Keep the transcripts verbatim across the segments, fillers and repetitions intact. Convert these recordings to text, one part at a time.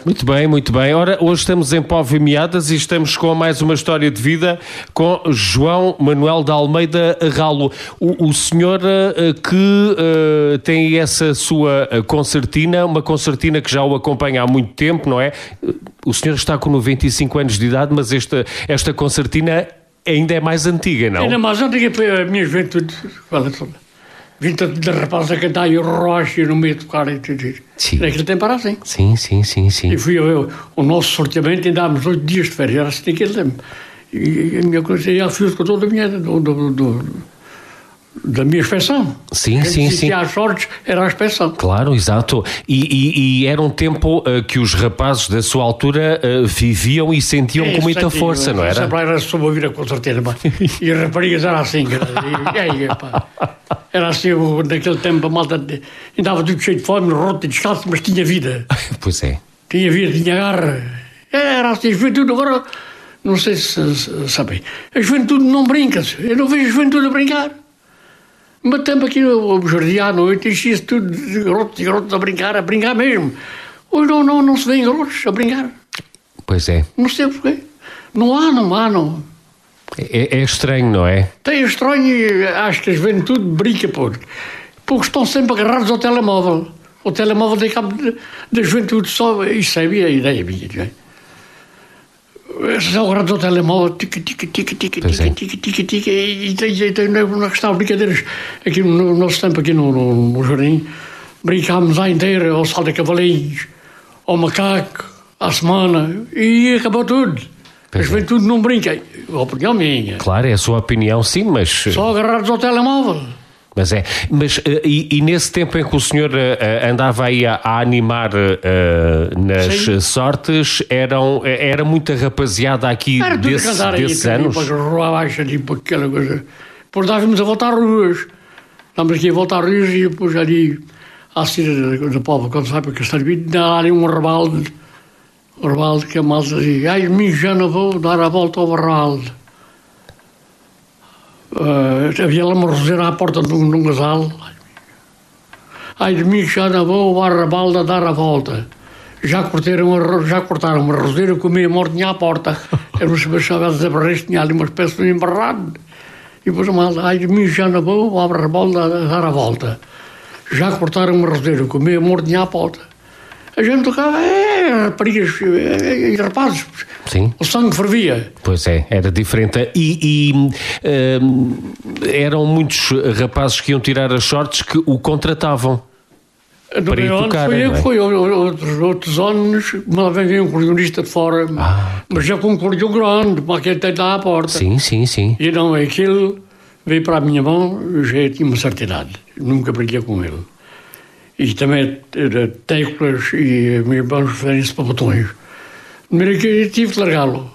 Muito bem, muito bem. Ora, hoje estamos em Póvoa e Meadas e estamos com mais uma história de vida com João Manuel de Almeida Ralo. O, o senhor uh, que uh, tem essa sua concertina, uma concertina que já o acompanha há muito tempo, não é? O senhor está com noventa e cinco anos de idade, mas esta, esta concertina ainda é mais antiga, não? Ainda mais antiga foi a minha juventude. Vinta de rapaz a cantar e o Rocha no meio de tocar e tudo isso. Naquele tempo era assim. Sim, sim, sim, sim. E fui eu, o nosso sorteamento ainda dávamos oito dias de férias, era assim naquele tempo. E a minha coisa, e a fio com toda a minha, do, do, do, da minha inspeção. Sim, sim, sim. Se há sortes, era a inspeção. Claro, exato. E, e, e era um tempo uh, que os rapazes da sua altura uh, viviam e sentiam é, com muita sentiam, força, não era? Sempre era sob ouvir a concertina, e as raparigas eram assim. E, e, e, pá. Era assim, eu, naquele tempo a malta andava tudo cheio de fome, roto e descalço, mas tinha vida. Pois é. Tinha vida, tinha garra. Era assim, a juventude agora, não sei se, se sabem, a juventude não brinca-se. Eu não vejo a juventude a brincar. Mas tempo aqui no jardim à noite, enchia-se tudo de garotos e garotos a brincar, a brincar mesmo. Hoje não, não, não se vêem garotos a brincar. Pois é. Não sei porquê. Não há, não há, não. É, é estranho, não é? Tem estranho e acho que a juventude brinca, porque, porque estão sempre agarrados ao telemóvel. O telemóvel tem cabo da juventude só. Isso é a minha ideia, minha. São agarrados ao telemóvel, tica, tica, tica, tica, tica, tica, tica, tica, e tem, tem, na questão de brincadeiras, aqui no nosso tempo, aqui no, no, no jardim, brincámos à inteira, ao salto de cavalinhos, ao macaco, à semana, e acabou tudo. A juventude não brinca. A opinião minha. Claro, é a sua opinião, sim, mas... Só agarrados ao telemóvel. Mas é. Mas, e, e nesse tempo em que o senhor uh, andava aí a, a animar uh, nas sim. sortes, eram, era muita rapaziada aqui era desse, desses aí, anos? Para rua abaixo, ali, para aquela coisa. Depois estávamos a voltar às ruas. Estávamos aqui a voltar às ruas e depois ali, à saída da Póvoa, quando sai para Castelvide, dá ali um rebalde. O rebalde que a malta dizia, ai, domingo já não vou dar a volta ao rebalde. Uh, havia lá uma roseira à porta de um, de um casal. Ai, domingo já não vou ao rebalde a dar a volta. Já cortaram, a, já cortaram uma roseira com meia mortinha à porta. Era uma chave de barreiros, tinha ali uma espécie de embarrado. E depois a malta, ai, domingo já não vou ao rebalde a dar a volta. Já cortaram uma roseira com meia mortinha à porta. A gente tocava, é, raparigas e rapazes. Sim. O sangue fervia. Pois é, era diferente. E, e um, eram muitos rapazes que iam tirar as sortes que o contratavam no para ir tocar. Foi eu é? que foi, outros, outros anos, uma vez veio um cordeonista de fora, ah, mas já com um cordeão grande, para aquele tem lá à porta. Sim, sim, sim. E não, aquilo veio para a minha mão, eu já tinha uma certa idade, nunca brinquei com ele. E também teclas e meus irmãos referem-se para botões. De maneira que eu tive que largá-lo.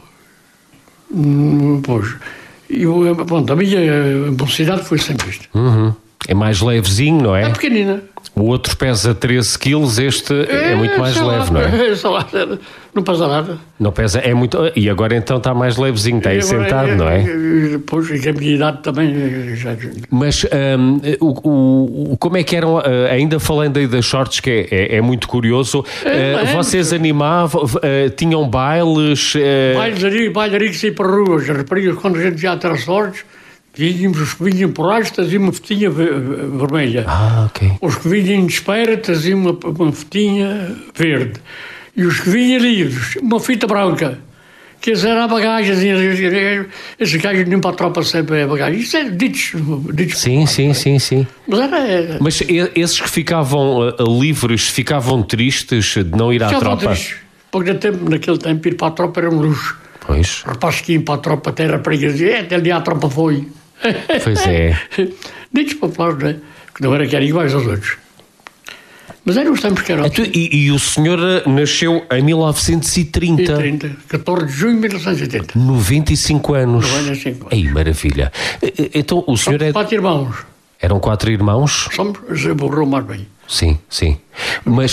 Pois. E eu, pronto, a minha velocidade foi sempre isto. Uhum. É mais levezinho, não é? É pequenina. O outro pesa treze quilos, este é, é muito mais leve, lá, não é? Sei lá, não pesa nada. Não pesa, é muito... E agora então está mais levezinho, está aí agora, sentado, é, não é? Pois, a minha idade também... Já... Mas um, o, o, como é que eram, ainda falando aí das shorts, que é, é, é muito curioso, é, uh, vocês é, animavam, uh, tinham bailes... Uh... Bailes, bailarico sem para ruas, as raparigas, quando a gente já tem sortes, víamos os que vinham por baixo, traziam uma fitinha vermelha. Ah, ok. Os que vinham de espera, traziam uma, uma fitinha verde. E os que vinham livres, uma fita branca. Que essa era a bagagem. Esses gajos nem para a tropa sempre a bagagem. Isso é ditos. ditos sim, sim, é. sim, sim. Mas era... Mas esses que ficavam uh, livres, ficavam tristes de não ir à ficavam tropa? Tristes. Porque tempo, naquele tempo ir para a tropa era um luxo. Pois. Rapaz que ia para a tropa, até raparigas diziam, é, até ali a tropa foi. Pois é. Ditos populares, não é? Que não era que eram iguais aos outros. Mas eram os tempos que eram. Então, e, e o senhor nasceu em mil novecentos e trinta? trinta, catorze de junho de mil novecentos e oitenta. noventa e cinco anos. noventa e cinco anos. Ei, maravilha. Então, o senhor Somos é... quatro irmãos. Eram quatro irmãos? Somos, eu vou mais bem. Sim, sim. Mas